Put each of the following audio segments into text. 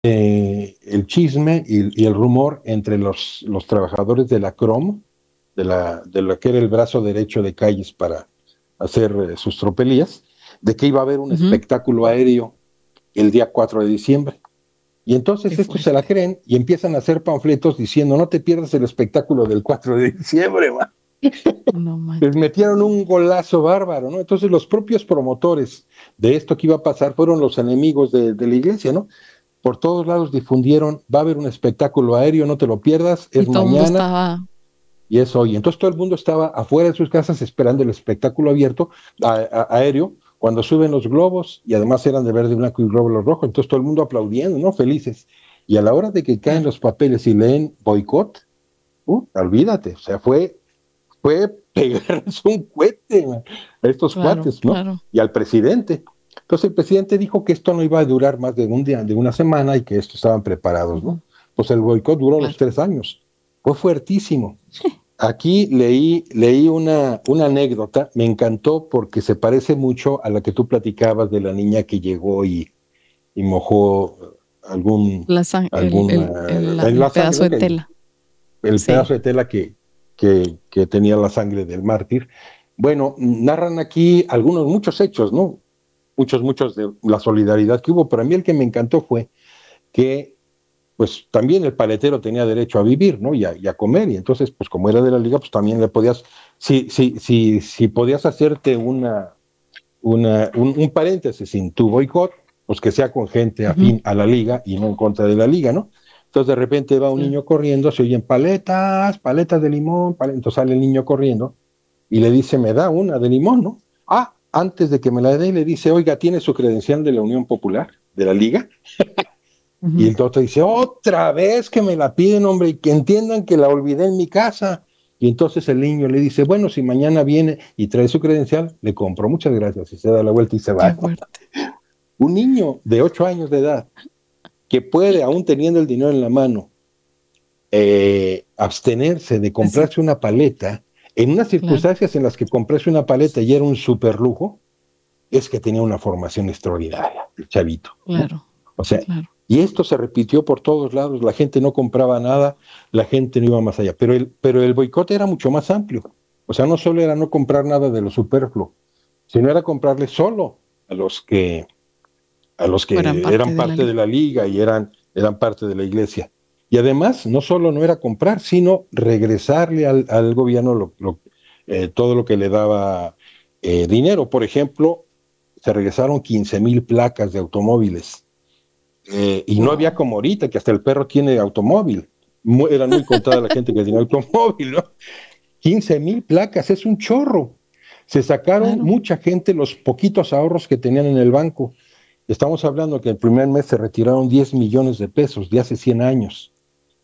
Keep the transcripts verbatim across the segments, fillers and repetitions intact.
eh, el chisme y, y el rumor entre los, los trabajadores de la Crom, de, la, de lo que era el brazo derecho de Calles para hacer eh, sus tropelías, de que iba a haber un Ujú. espectáculo aéreo el día cuatro de diciembre. Y entonces Qué estos se la fuerte. creen y empiezan a hacer panfletos diciendo, no te pierdas el espectáculo del cuatro de diciembre, man. No Les manches. metieron un golazo bárbaro, ¿no? Entonces los propios promotores de esto que iba a pasar fueron los enemigos de, de la iglesia, ¿no? Por todos lados difundieron, va a haber un espectáculo aéreo, no te lo pierdas, Y es todo el mundo mañana estaba, y es hoy. Entonces todo el mundo estaba afuera de sus casas esperando el espectáculo abierto, a, a, aéreo, cuando suben los globos, y además eran de verde, blanco y glóbulos rojos, entonces todo el mundo aplaudiendo, ¿no? Felices. Y a la hora de que caen claro, los papeles y leen boicot, uh, olvídate, o sea, fue, fue pegarles un cohete, man, a estos claro, cuates, ¿no? claro. Y al presidente. Entonces el presidente dijo que esto no iba a durar más de un día, de una semana, y que esto estaban preparados, ¿no? Ujú, Pues el boicot duró los claro. tres años. Fue fuertísimo. Aquí leí, leí una, una anécdota, me encantó porque se parece mucho a la que tú platicabas de la niña que llegó y, y mojó algún, La san- el, algún el, uh, el, la- en el la sangre, pedazo ¿no? de Que tela. el Sí. pedazo de tela que, que, que tenía la sangre del mártir. Bueno, narran aquí algunos, muchos hechos, ¿no? Muchos, muchos de la solidaridad que hubo, pero a mí el que me encantó fue que pues también el paletero tenía derecho a vivir, ¿no? Y a, y a comer, y entonces, pues como era de la liga, pues también le podías, si, si, si, si podías hacerte una, una un, un, paréntesis sin tu boicot, pues que sea con gente Ujú, afín a la liga y no en contra de la liga, ¿no? Entonces de repente va un claro. niño corriendo, se oyen paletas, paletas de limón, paletas, entonces sale el niño corriendo y le dice, me da una de limón, ¿no? Ah, antes de que me la dé, le dice, oiga, ¿tiene su credencial de la Unión Popular, de la liga? Y Ujú. el otro dice, otra vez que me la piden, hombre, y que entiendan que la olvidé en mi casa. Y entonces el niño le dice, bueno, si mañana viene y trae su credencial, le compro, muchas gracias, y se da la vuelta y se Qué va. fuerte. Un niño de ocho años de edad que puede, aún teniendo el dinero en la mano, eh, abstenerse de Así, comprarse una paleta, en unas claro, circunstancias en las que comprarse una paleta y era un super lujo, es que tenía una formación extraordinaria, el chavito, ¿no? claro, O sea, claro. y esto se repitió por todos lados, la gente no compraba nada, la gente no iba más allá, pero el, pero el boicot era mucho más amplio, o sea, no solo era no comprar nada de lo superfluo, sino era comprarle solo a los que, a los Fueran que parte eran de la parte de liga. la liga y eran, eran parte de la iglesia. Y además, no solo no era comprar, sino regresarle al, al gobierno lo, lo, eh, todo lo que le daba eh, dinero. Por ejemplo, se regresaron quince mil placas de automóviles. Eh, y no había Wow. como ahorita, que hasta el perro tiene automóvil. Muy, eran muy contada la gente que tenía automóvil, ¿no? quince mil placas, es un chorro. Se sacaron Claro. mucha gente los poquitos ahorros que tenían en el banco. Estamos hablando que el primer mes se retiraron diez millones de pesos de hace cien años.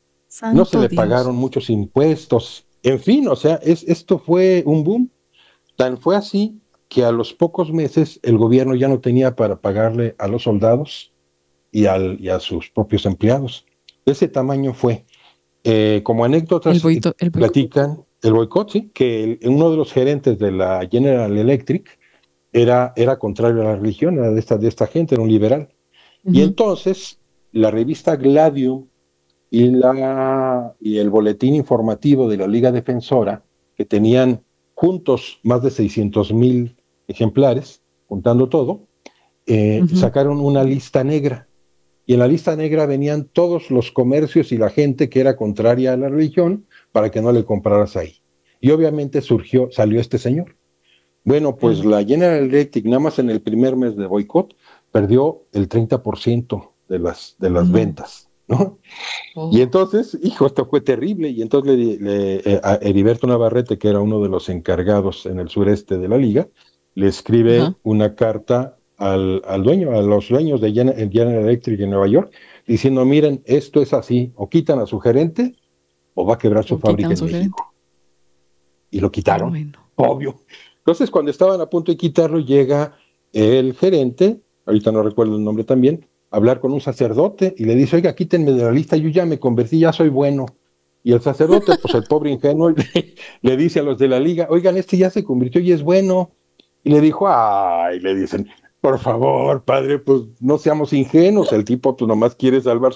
No se Santo le Dios. pagaron muchos impuestos. En fin, o sea, es, esto fue un boom. Tan fue así que a los pocos meses el gobierno ya no tenía para pagarle a los soldados y, al, y a sus propios empleados. De ese tamaño fue. Eh, como El anécdotas, eh, boito, el boicot. platican el boicot, sí, que el, uno de los gerentes de la General Electric era, era contrario a la religión, era de esta, de esta gente, era un liberal. Y Ujú, entonces la revista Gladium y, la, y el boletín informativo de la Liga Defensora, que tenían juntos más de seiscientos mil ejemplares, contando todo, eh, ujú. sacaron una lista negra. Y en la lista negra venían todos los comercios y la gente que era contraria a la religión para que no le compraras ahí. Y obviamente surgió, salió este señor. Bueno, pues Claro. la General Electric, nada más en el primer mes de boicot, perdió el treinta por ciento de las, de las No. ventas, ¿no? Y Oh. entonces, hijo, esto fue terrible. Y entonces le, le, eh, a Heriberto Navarrete, que era uno de los encargados en el sureste de la liga, le escribe Ajá. una carta al, al dueño, a los dueños de General, General Electric en Nueva York, diciendo, miren, esto es así, o quitan a su gerente o va a quebrar su O fábrica quitan en su gerente. México. Y lo Ah, quitaron, bueno. obvio. Entonces, cuando estaban a punto de quitarlo, llega el gerente, ahorita no recuerdo el nombre también, a hablar con un sacerdote y le dice, oiga, quítenme de la lista, yo ya me convertí, ya soy bueno. Y el sacerdote, pues el pobre ingenuo, le, le dice a los de la liga, oigan, este ya se convirtió y es bueno. Y le dijo, ay, le dicen, Por favor, padre, pues no seamos ingenuos, el tipo pues nomás quiere salvar